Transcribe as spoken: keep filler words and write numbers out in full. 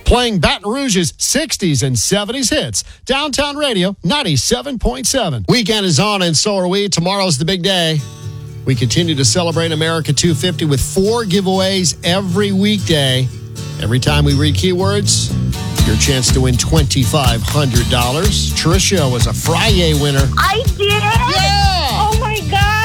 Playing Baton Rouge's sixties and seventies hits. Downtown Radio, ninety-seven point seven. Weekend is on, and so are we. Tomorrow's the big day. We continue to celebrate America two fifty with four giveaways every weekday. Every time we read keywords, your chance to win twenty-five hundred dollars. Tricia was a Friday winner. I did? Yeah!